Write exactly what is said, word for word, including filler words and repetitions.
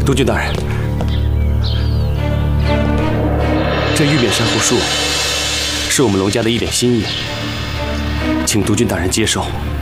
督军大人，这玉面珊瑚树是我们龙家的一点心意，请督军大人接受。